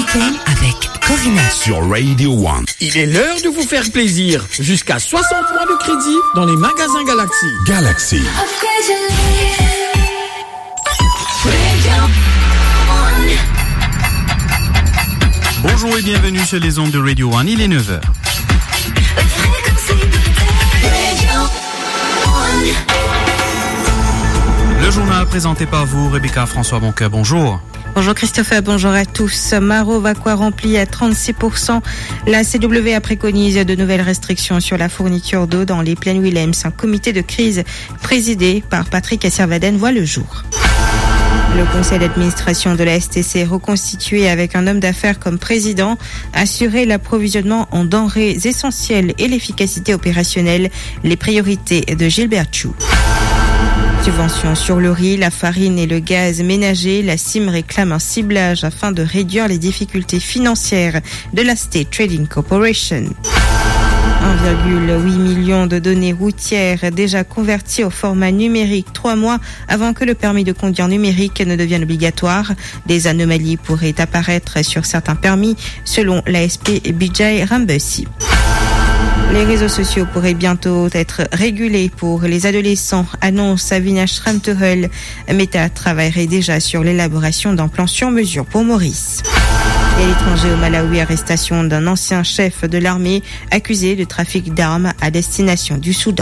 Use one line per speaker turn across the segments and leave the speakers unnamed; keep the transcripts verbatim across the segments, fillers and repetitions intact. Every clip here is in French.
week-end avec Corinna
sur Radio One.
Il est l'heure de vous faire plaisir. Jusqu'à soixante mois de crédit dans les magasins Galaxy.
Galaxy.
Bonjour et bienvenue sur les ondes de Radio One, il est neuf heures. Le journal présenté par vous, Rebecca François Boncoeur, bonjour.
Bonjour Christopher, bonjour à tous. Maro Vaqua rempli à trente-six pour cent. La C W A préconise de nouvelles restrictions sur la fourniture d'eau dans les plaines Willems. Un comité de crise présidé par Patrick Asservaden voit le jour. Le conseil d'administration de la S T C reconstitué avec un homme d'affaires comme président, assurer l'approvisionnement en denrées essentielles et l'efficacité opérationnelle, les priorités de Gilbert Chou. Subventions sur le riz, la farine et le gaz ménager, la C I M réclame un ciblage afin de réduire les difficultés financières de la State Trading Corporation. un virgule huit million de données routières déjà converties au format numérique trois mois avant que le permis de conduire numérique ne devienne obligatoire. Des anomalies pourraient apparaître sur certains permis selon l'A S P Bijay Rambussi. Les réseaux sociaux pourraient bientôt être régulés pour les adolescents, annonce Avinash Ramtuhel. Meta travaillerait déjà sur l'élaboration d'un plan sur mesure pour Maurice. Et à l'étranger au Malawi, arrestation d'un ancien chef de l'armée accusé de trafic d'armes à destination du Soudan.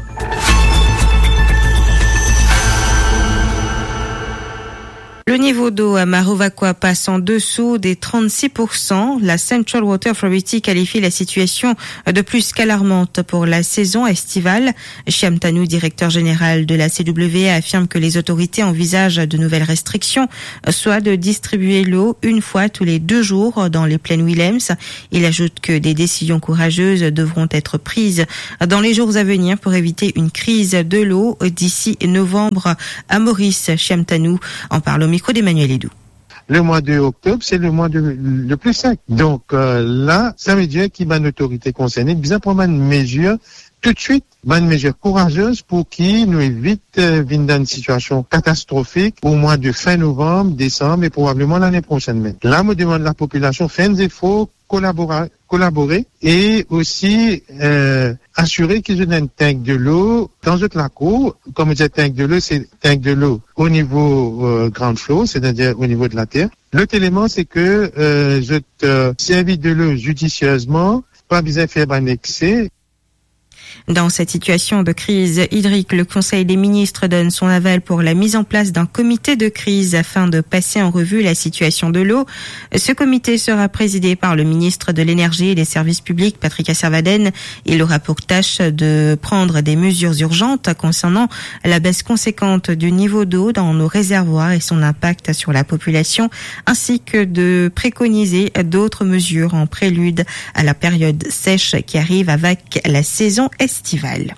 Le niveau d'eau à Maro Vaqua passe en dessous des trente-six pour cent. La Central Water Authority qualifie la situation de plus qu'alarmante pour la saison estivale. Chiam Tanou, directeur général de la C W A, affirme que les autorités envisagent de nouvelles restrictions, soit de distribuer l'eau une fois tous les deux jours dans les plaines Willems. Il ajoute que des décisions courageuses devront être prises dans les jours à venir pour éviter une crise de l'eau d'ici novembre à Maurice. Chiam Tanou en parle au micro d'Emmanuel Edou.
Le mois de octobre, c'est le mois de, le plus sec. Donc euh, là, ça veut dire qu'il y a une autorité concernée bien prendre une mesure tout de suite, une mesure courageuse pour qu'il nous évite euh, dans une situation catastrophique au mois de fin novembre, décembre et probablement l'année prochaine. Mais là, me demande la population, faire des efforts, collaborer, collaborer et aussi euh, assurer qu'ils aient un tank de l'eau dans toute la cour. Comme je dis, tank de l'eau, c'est tank de l'eau au niveau euh, ground floor, c'est-à-dire au niveau de la terre. L'autre élément, c'est que euh, je te servis de l'eau judicieusement, pas besoin de faire un excès.
Dans cette situation de crise hydrique, le Conseil des ministres donne son aval pour la mise en place d'un comité de crise afin de passer en revue la situation de l'eau. Ce comité sera présidé par le ministre de l'Énergie et des Services publics, Patrick Asservaden. Il aura pour tâche de prendre des mesures urgentes concernant la baisse conséquente du niveau d'eau dans nos réservoirs et son impact sur la population, ainsi que de préconiser d'autres mesures en prélude à la période sèche qui arrive avec la saison estivale.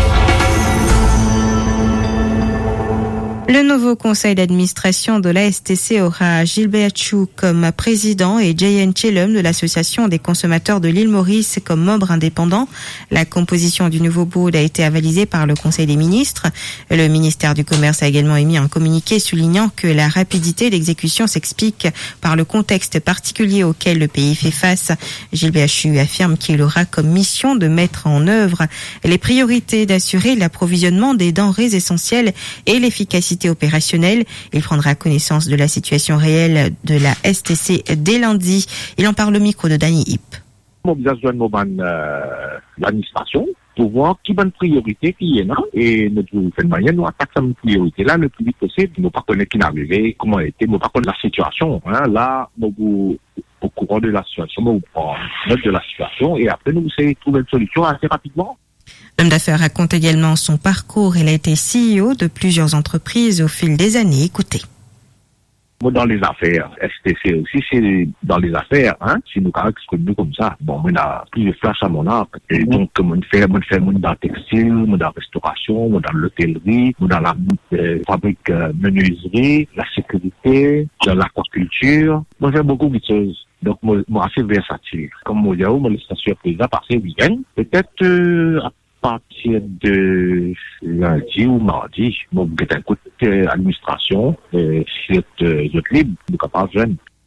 Le nouveau conseil d'administration de l'A S T C aura Gilbert Chou comme président et Jayen Chelum de l'association des consommateurs de l'île Maurice comme membre indépendant. La composition du nouveau board a été avalisée par le conseil des ministres. Le ministère du Commerce a également émis un communiqué soulignant que la rapidité d'exécution s'explique par le contexte particulier auquel le pays fait face. Gilbert Chou affirme qu'il aura comme mission de mettre en œuvre les priorités d'assurer l'approvisionnement des denrées essentielles et l'efficacité opérationnelle. Il prendra connaissance de la situation réelle de la S T C dès lundi. Il en parle au micro de Danny Hip.
Mobilisation de l'administration pour voir qui bonne priorité qui est là et notre fait moyen nous attaque cette priorité là le plus vite possible. Nous pas connaître qui est arrivé, comment était, nous pas connaître la situation. Hein. Là, nous au courant de la situation, nous prenons note de la situation et après nous essayons de trouver une solution assez rapidement.
L'homme d'affaires raconte également son parcours. Il a été C E O de plusieurs entreprises au fil des années. Écoutez.
Dans les affaires, S T C aussi, c'est dans les affaires, hein, si nous caractérisons comme ça. Bon, on a plusieurs flashs à mon art. Et donc, on fait, on fait, on dans le textile, on dans la restauration, on dans l'hôtellerie, on dans la euh, fabrique euh, menuiserie, la sécurité, dans l'aquaculture. Moi, j'ai beaucoup de choses. Donc, moi, moi, assez versatile. Comme moi, j'ai eu, je suis surprise à passer le week-end. Peut-être, euh, à partir de lundi ou mardi, bon, vous êtes un coup d'administration, euh, si vous êtes libre, vous êtes capable de jeune.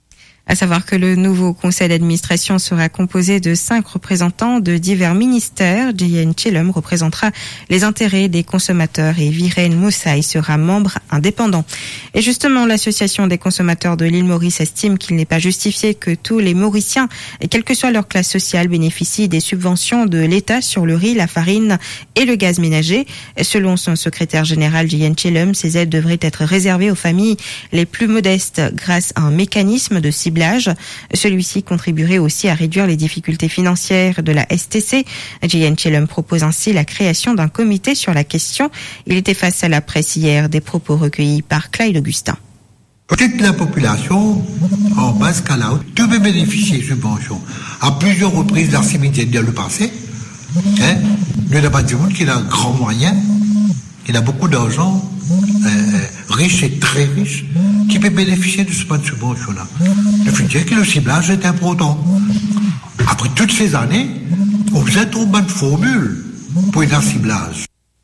À savoir que le nouveau conseil d'administration sera composé de cinq représentants de divers ministères. J N Chelum représentera les intérêts des consommateurs et Viren Moussaï sera membre indépendant. Et justement, l'association des consommateurs de l'île Maurice estime qu'il n'est pas justifié que tous les Mauriciens, quelle que soit leur classe sociale, bénéficient des subventions de l'État sur le riz, la farine et le gaz ménager. Selon son secrétaire général J N Chelum, ces aides devraient être réservées aux familles les plus modestes grâce à un mécanisme de ciblage. Celui-ci contribuerait aussi à réduire les difficultés financières de la S T C. J N Chelum propose ainsi la création d'un comité sur la question. Il était face à la presse hier, des propos recueillis par Clyde Augustin.
Toute la population, en base Calaou, devait bénéficier de subventions à plusieurs reprises dans le passé. Hein? Il n'y a pas du monde qui a un grand moyen, il a beaucoup d'argent, euh, riche et très riche, qui peut bénéficier de ce pas de subvention-là. Le fait dire que le ciblage est important. Après toutes ces années, on faisait une bonne formule pour un ciblage.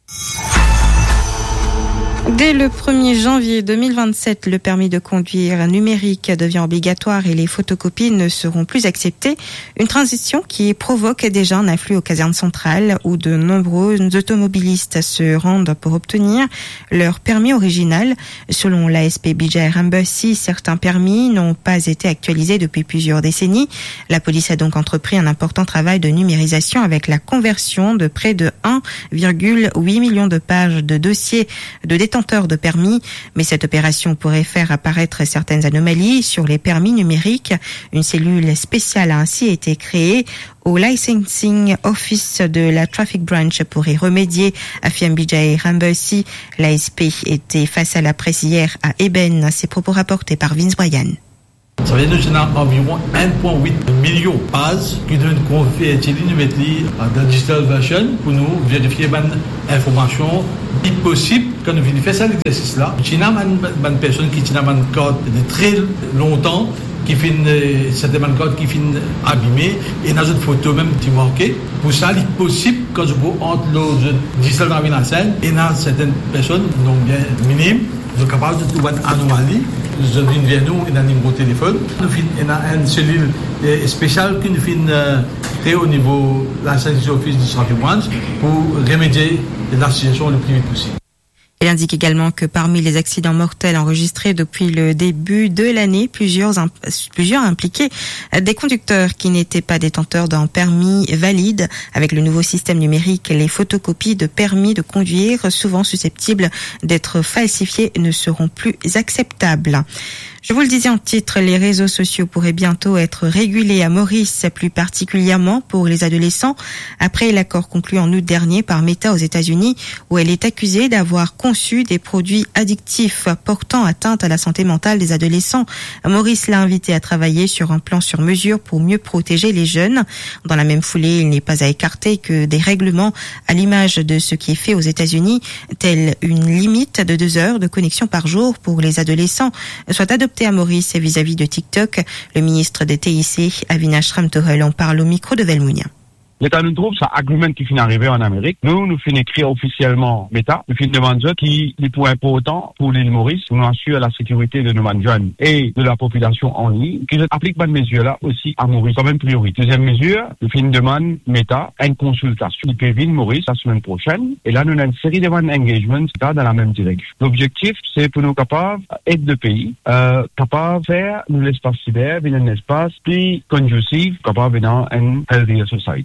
Dès le premier janvier deux mille vingt-sept, le permis de conduire numérique devient obligatoire et les photocopies ne seront plus acceptées. Une transition qui provoque déjà un afflux aux casernes centrales où de nombreux automobilistes se rendent pour obtenir leur permis original. Selon l'A S P B J Rambussi, certains permis n'ont pas été actualisés depuis plusieurs décennies. La police a donc entrepris un important travail de numérisation avec la conversion de près de un virgule huit million de pages de dossiers de détenteurs de permis, mais cette opération pourrait faire apparaître certaines anomalies sur les permis numériques. Une cellule spéciale a ainsi été créée au Licensing Office de la Traffic Branch pour y remédier, affirme B J Rambussi. L'A S P était face à la presse hier à Eben. Ces propos rapportés par Vince Bryan.
Ça veut dire que nous avons environ un virgule huit million de pages qui doivent être confiées nous mettre dans la digital version pour nous vérifier les informations si possible quand nous venons faire cet exercice-là. Il y a une personne qui a une code de très longtemps qui fait cette code qui finit abîmée et dans une photo même qui manquait. Pour ça, il est possible quand je peux entre le digital dans la scène et dans certaines personnes non bien minimes, nous sommes capables de trouver une anomalie. Nous avons une vers nous et un numéro de téléphone. Nous avons une cellule spéciale que nous avons créée au niveau de la Licensing Office du Traffic Branch pour remédier à la situation le plus vite possible.
Il indique également que parmi les accidents mortels enregistrés depuis le début de l'année, plusieurs, plusieurs impliquaient des conducteurs qui n'étaient pas détenteurs d'un permis valide. Avec le nouveau système numérique, les photocopies de permis de conduire, souvent susceptibles d'être falsifiées, ne seront plus acceptables. Je vous le disais en titre, les réseaux sociaux pourraient bientôt être régulés à Maurice, plus particulièrement pour les adolescents, après l'accord conclu en août dernier par Meta aux États-Unis, où elle est accusée d'avoir conçu des produits addictifs portant atteinte à la santé mentale des adolescents. Maurice l'a invité à travailler sur un plan sur mesure pour mieux protéger les jeunes. Dans la même foulée, il n'est pas à écarter que des règlements, à l'image de ce qui est fait aux États-Unis, telle une limite de deux heures de connexion par jour pour les adolescents, soient adoptés à Maurice vis-à-vis de TikTok. Le ministre des T I C, Avinash Ramtohel, en parle au micro de Velmounia.
L'État nous trouve, ça argument qui finit arriver en Amérique. Nous, nous finissons écrire officiellement l'État. Nous finissons demander qui est pour important pour l'île Maurice, pour nous assurer la sécurité de nos jeunes et de la population en ligne, qui applique bonne mesure-là aussi à Maurice comme une priorité. Deuxième mesure, nous finissons demander l'État une consultation qui peut venir Maurice la semaine prochaine. Et là, nous avons une série de engagements dans la même direction. L'objectif, c'est pour nous capables d'être de pays, euh, capables de faire nous l'espace cyber, un espace plus conducive, capable de faire une healthier society.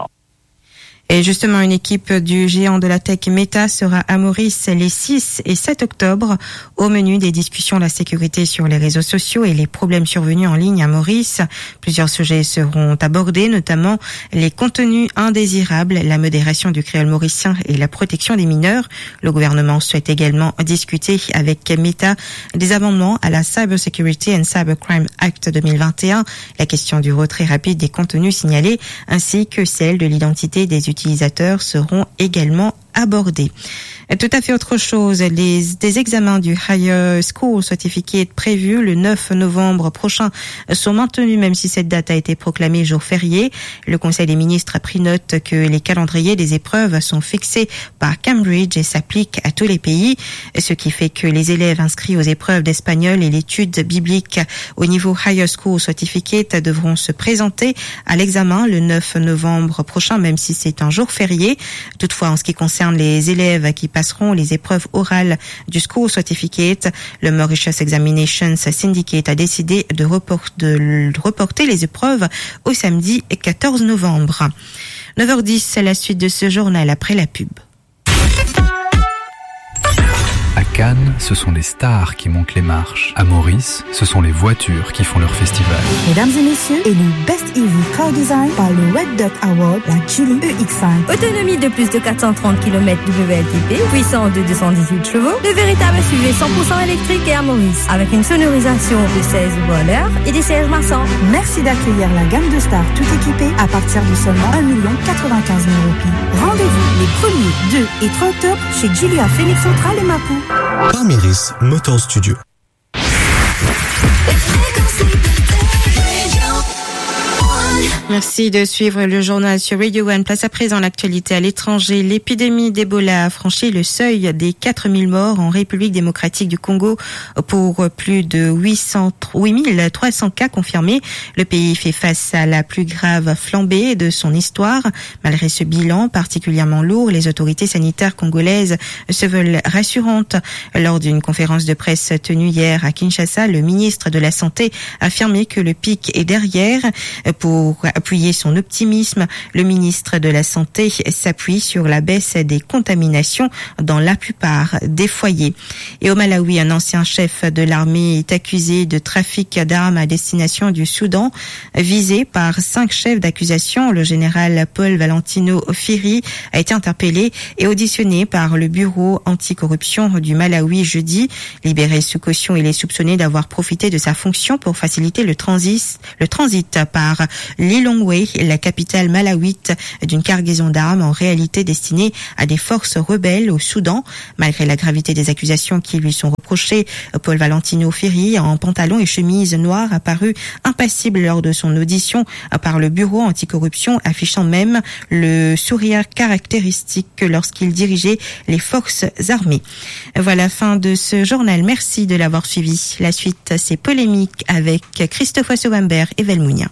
Et justement, une équipe du géant de la tech Meta sera à Maurice les six et sept octobre. Au menu des discussions, la sécurité sur les réseaux sociaux et les problèmes survenus en ligne à Maurice. Plusieurs sujets seront abordés, notamment les contenus indésirables, la modération du créole mauricien et la protection des mineurs. Le gouvernement souhaite également discuter avec Meta des amendements à la Cyber Security and Cybercrime Act deux mille vingt et un, la question du retrait rapide des contenus signalés, ainsi que celle de l'identité des utilisateurs utilisateurs seront également abordés. Tout à fait autre chose. Les, des examens du Higher School Certificate prévus le neuf novembre prochain sont maintenus, même si cette date a été proclamée jour férié. Le Conseil des ministres a pris note que les calendriers des épreuves sont fixés par Cambridge et s'appliquent à tous les pays, ce qui fait que les élèves inscrits aux épreuves d'espagnol et l'étude biblique au niveau Higher School Certificate devront se présenter à l'examen le neuf novembre prochain, même si c'est un jour férié. Toutefois, en ce qui concerne les élèves qui passeront les épreuves orales du School Certificate, le Mauritius Examinations Syndicate a décidé de, report, de reporter les épreuves au samedi quatorze novembre. neuf heures dix, c'est la suite de ce journal après la pub.
À Cannes, ce sont les stars qui montent les marches. À Maurice, ce sont les voitures qui font leur festival.
Mesdames et messieurs, élu Best E V Car Design par le Red Dot Award, la Geely E X cinq.
Autonomie de plus de quatre cent trente kilomètres W L T P, puissance de deux cent dix-huit chevaux, le véritable S U V cent pour cent électrique et à Maurice, avec une sonorisation de seize voix à l'heure et des sièges massants.
Merci d'accueillir la gamme de stars tout équipée à partir de seulement un million quatre-vingt-quinze mille roupies. Rendez-vous les premiers, deux et trois octobre chez Geely à Phoenix Central et Mapou.
Parmiris Motor Studio.
Merci de suivre le journal sur Radio One. Place à présent l'actualité à l'étranger. L'épidémie d'Ebola a franchi le seuil des quatre mille morts en République démocratique du Congo pour plus de huit mille trois cents cas confirmés. Le pays fait face à la plus grave flambée de son histoire. Malgré ce bilan particulièrement lourd, les autorités sanitaires congolaises se veulent rassurantes. Lors d'une conférence de presse tenue hier à Kinshasa, le ministre de la Santé a affirmé que le pic est derrière. Pour appuyer son optimisme, le ministre de la Santé s'appuie sur la baisse des contaminations dans la plupart des foyers. Et au Malawi, un ancien chef de l'armée est accusé de trafic d'armes à destination du Soudan. Visé par cinq chefs d'accusation, le général Paul Valentino Firi a été interpellé et auditionné par le bureau anticorruption du Malawi jeudi. Libéré sous caution, il est soupçonné d'avoir profité de sa fonction pour faciliter le transit, le transit par Lilongwe, la capitale malawite, d'une cargaison d'armes en réalité destinée à des forces rebelles au Soudan. Malgré la gravité des accusations qui lui sont reprochées, Paul Valentino Firi, en pantalon et chemise noire, a paru impassible lors de son audition par le bureau anticorruption, affichant même le sourire caractéristique lorsqu'il dirigeait les forces armées. Voilà, fin de ce journal. Merci de l'avoir suivi. La suite, c'est Polémique avec Christophe Sauwambert et Velmounia.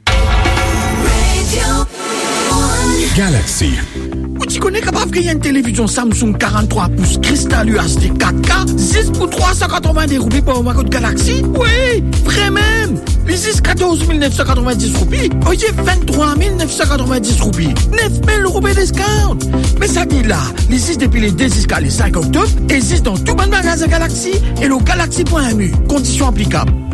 Galaxy. Tu connais capable qu'il y a une télévision Samsung quarante-trois pouces Crystal U H D quatre K, six pour trois cent quatre-vingt-dix roupies pour un Galaxy? Oui, vraiment. Les six quatorze mille neuf cent quatre-vingt-dix roupies, oh, il y a vingt-trois mille neuf cent quatre-vingt-dix roupies. neuf mille roupies discount. Mais ça dit là, les six depuis les deux jusqu'à les cinq octobre, existent dans tout bon magasin Galaxy et le galaxy point m u. Conditions applicables.